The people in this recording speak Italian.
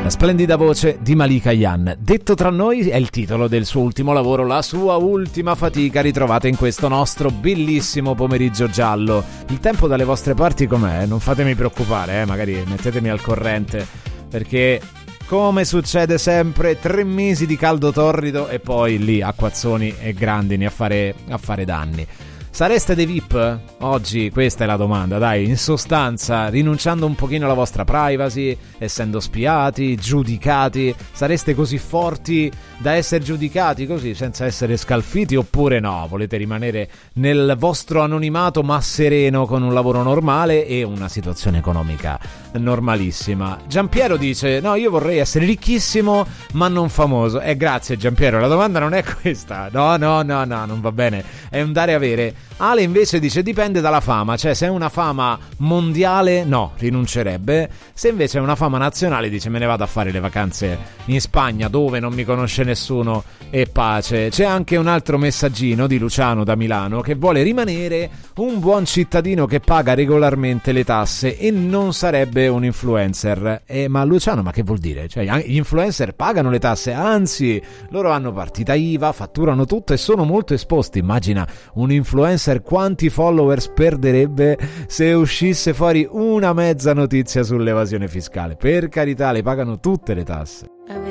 La splendida voce di Malika Ayane. Detto tra noi è il titolo del suo ultimo lavoro, la sua ultima fatica, ritrovata in questo nostro bellissimo pomeriggio giallo. Il tempo dalle vostre parti com'è? Non fatemi preoccupare, magari mettetemi al corrente, perché come succede sempre 3 mesi di caldo torrido e poi lì acquazzoni e grandini a fare danni. Sareste dei VIP? Oggi questa è la domanda, dai, in sostanza, rinunciando un pochino alla vostra privacy, essendo spiati, giudicati, sareste così forti da essere giudicati così senza essere scalfiti, oppure no, volete rimanere nel vostro anonimato ma sereno con un lavoro normale e una situazione economica normalissima? Giampiero dice, no, io vorrei essere ricchissimo ma non famoso. Grazie Giampiero, la domanda non è questa, no, non va bene, è un dare e avere. Ale invece dice dipende dalla fama, cioè se è una fama mondiale no, rinuncerebbe, se invece è una fama nazionale dice me ne vado a fare le vacanze in Spagna dove non mi conosce nessuno e pace. C'è anche un altro messaggino di Luciano da Milano che vuole rimanere un buon cittadino che paga regolarmente le tasse e non sarebbe un influencer. Ma Luciano, ma che vuol dire? Cioè gli influencer pagano le tasse, anzi loro hanno partita IVA, fatturano tutto e sono molto esposti. Immagina un influencer quanti followers perderebbe se uscisse fuori una mezza notizia sull'evasione fiscale. Per carità, le pagano tutte le tasse.